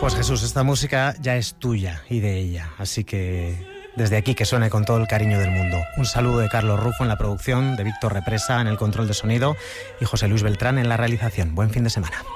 Pues Jesús, esta música ya es tuya y de ella, así que desde aquí que suene con todo el cariño del mundo. Un saludo de Carlos Rufo en la producción, de Víctor Represa en el control de sonido y José Luis Beltrán en la realización. Buen fin de semana.